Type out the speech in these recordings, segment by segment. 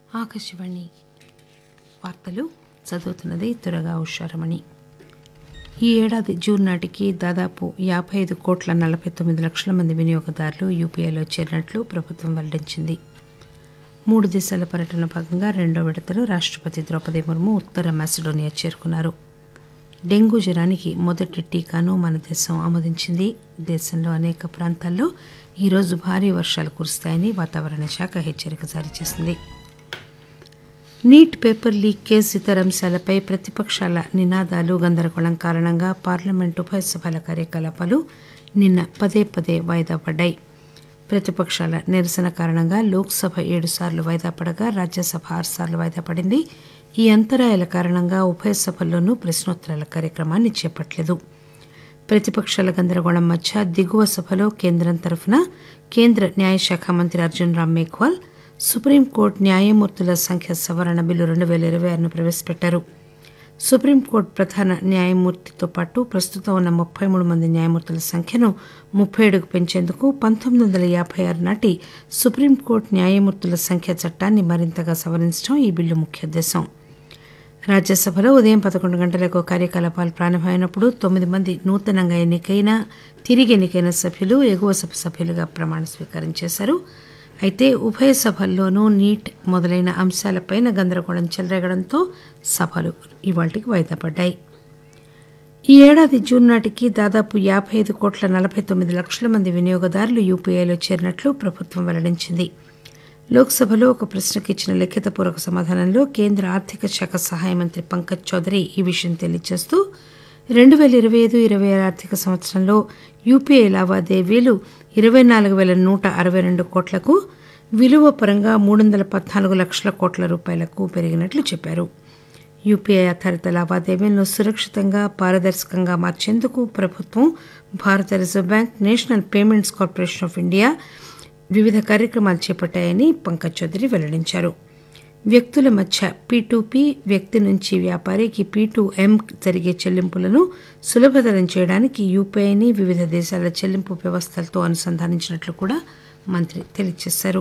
ఆకాశవాణి వార్తలు చదువుతున్నది తురగా ఉషారమణి. ఈ ఏడాది జూన్ నాటికి దాదాపు 55,49,00,000 మంది వినియోగదారులు యూపీఐలో చేరినట్లు ప్రభుత్వం వెల్లడించింది. 3 దేశాల పర్యటనలో భాగంగా రెండో విడతలో రాష్టపతి ద్రౌపది ముర్ము ఉత్తర మాసిడోనియా చేరుకున్నారు. డెంగూ జ్వరానికి మొదటి టీకాను మన దేశం ఆమోదించింది. దేశంలో అనేక ప్రాంతాల్లో ఈరోజు భారీ వర్షాలు కురుస్తాయని వాతావరణ శాఖ హెచ్చరిక జారీ చేసింది. నీట్ పేపర్ లీక్ కేసు ఇతర అంశాలపై ప్రతిపక్షాల నినాదాలు గందరగోళం కారణంగా పార్లమెంటు ఉభయ సభల కార్యకలాపాలు నిన్న పదే వాయిదా పడ్డాయి. ప్రతిపక్షాల నిరసన కారణంగా లోక్సభ 7 సార్లు వాయిదా పడగా రాజ్యసభ 6 సార్లు వాయిదా పడింది. ఈ అంతరాయాల కారణంగా ఉభయ సభల్లోనూ ప్రశ్నోత్తరాల కార్యక్రమాన్ని చేపట్టలేదు. ప్రతిపక్షాల గందరగోళం మధ్య దిగువ సభలో కేంద్రం తరఫున కేంద్ర న్యాయశాఖ మంత్రి అర్జున్ రామ్ మేఘ్వాల్ సుప్రీంకోర్టు న్యాయమూర్తుల సంఖ్య సవరణ బిల్లు 2026ను ప్రవేశపెట్టారు. సుప్రీంకోర్టు ప్రధాన న్యాయమూర్తితో పాటు ప్రస్తుతం ఉన్న 33 మంది న్యాయమూర్తుల సంఖ్యను 37కు పెంచేందుకు 1956 నాటి సుప్రీంకోర్టు న్యాయమూర్తుల సంఖ్య చట్టాన్ని మరింతగా సవరించడం ఈ బిల్లు ముఖ్య ఉద్దేశం. రాజ్యసభలో ఉదయం 11 గంటలకు కార్యకలాపాలు ప్రారంభమైనప్పుడు 9 మంది నూతనంగా తిరిగి ఎన్నికైన సభ్యులు ఎగువ సభ సభ్యులుగా ప్రమాణ స్వీకారం చేశారు. అయితే ఉభయ సభల్లోనూ నీట్ మొదలైన అంశాలపై గందరగోళం చెలరేగడంతో సభలు ఇవాళ్టికి వాయిదా పడ్డాయి. ఈ ఏడాది జూన్ నాటికి దాదాపు 55,49,00,000 మంది వినియోగదారులు యూపీఐలో చేరినట్లు ప్రభుత్వం వెల్లడించింది. లోక్సభలో ఒక ప్రశ్నకు ఇచ్చిన లిఖితపూర్వక సమాధానంలో కేంద్ర ఆర్థిక శాఖ సహాయ మంత్రి పంకజ్ చౌదరి ఈ విషయం తెలియజేస్తూ 2025-26 ఆర్థిక సంవత్సరంలో యూపీఐ లావాదేవీలు 24,162 కోట్లకు, విలువ పరంగా 314 లక్షల కోట్ల రూపాయలకు పెరిగినట్లు చెప్పారు. యూపీఐ ఆధారిత లావాదేవీలను సురక్షితంగా పారదర్శకంగా మార్చేందుకు ప్రభుత్వం, భారత reserve bank, national payments corporation of India వివిధ కార్యక్రమాలు చేపట్టాయని పంకజ్ చౌదరి వెల్లడించారు. వ్యక్తుల మధ్య P2P, వ్యక్తి నుంచి వ్యాపారికి P2M జరిగే చెల్లింపులను సులభతరం చేయడానికి యూపీఐని వివిధ దేశాల చెల్లింపు వ్యవస్థలతో అనుసంధానించినట్లు కూడా మంత్రి తెలియజేశారు.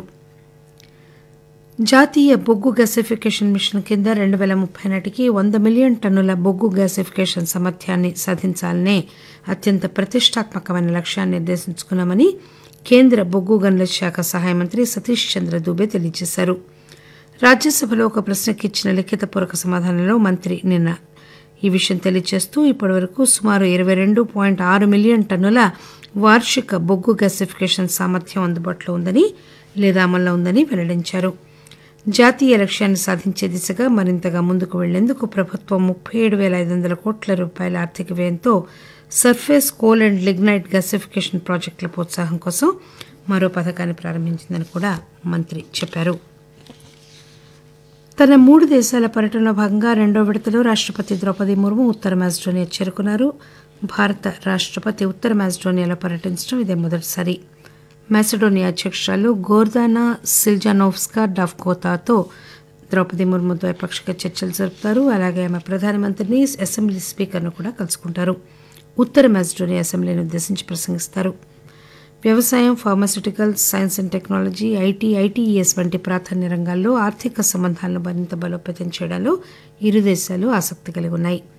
జాతీయ బొగ్గు గ్యాసిఫికేషన్ మిషన్ కింద 2030 నాటికి 100 మిలియన్ టన్నుల బొగ్గు గ్యాసిఫికేషన్ సామర్థ్యాన్ని సాధించాలనే అత్యంత ప్రతిష్టాత్మకమైన లక్ష్యాన్ని నిర్దేశించుకున్నామని కేంద్ర బొగ్గు గనుల శాఖ సహాయ మంత్రి సతీష్ చంద్ర దూబే తెలియజేశారు. రాజ్యసభలో ఒక ప్రశ్నకు ఇచ్చిన లిఖితపూర్వక సమాధానంలో మంత్రి నిన్న ఈ విషయం తెలియజేస్తూ ఇప్పటివరకు సుమారు 22.6 మిలియన్ టన్నుల వార్షిక బొగ్గు గ్యాసిఫికేషన్ సామర్థ్యం అందుబాటులో ఉందని లేదా అమల్లో ఉందని వెల్లడించారు. జాతీయ లక్ష్యాన్ని సాధించే దిశగా మరింతగా ముందుకు వెళ్లేందుకు ప్రభుత్వం 37,500 కోట్ల రూపాయల ఆర్థిక వ్యయంతో surface coal and lignite gasification ప్రాజెక్టుల ప్రోత్సాహం కోసం మరో పథకాన్ని ప్రారంభించిందని కూడా మంత్రి చెప్పారు. తన 3 దేశాల పర్యటనలో భాగంగా రెండో విడతలో రాష్టపతి ద్రౌపది ముర్ము ఉత్తర మాసిడోనియా చేరుకున్నారు. భారత రాష్టపతి ఉత్తర మాసిడోనియాలో పర్యటించడం ఇదే మొదటిసారి. మాసిడోనియా అధ్యక్షురాలు గోర్దానా సిల్జానోవ్స్కా డావ్కోతాతో ద్రౌపది ముర్ము ద్వైపాక్షిక చర్చలు జరుపుతారు. అలాగే ఆమె ప్రధానమంత్రిని, అసెంబ్లీ స్పీకర్ను కూడా కలుసుకుంటారు. ఉత్తర మాసిడోనియా అసెంబ్లీని ఉద్దేశించి ప్రసంగిస్తారు. వ్యవసాయం, pharmaceuticals, science and technology, ITES వంటి ప్రాధాన్య రంగాల్లో ఆర్థిక సంబంధాలను మరింత బలోపేతం చేయడంలో ఇరు దేశాలు ఆసక్తి కలిగి ఉన్నాయి.